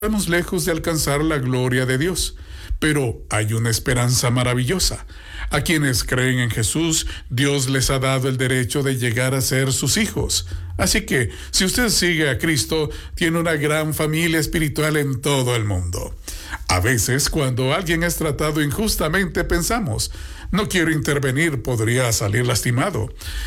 estamos lejos de alcanzar la gloria de Dios. Pero hay una esperanza maravillosa. A quienes creen en Jesús, Dios les ha dado el derecho de llegar a ser sus hijos. Así que, si usted sigue a Cristo, tiene una gran familia espiritual en todo el mundo. A veces, cuando alguien es tratado injustamente, pensamos, no quiero intervenir, podría salir lastimado.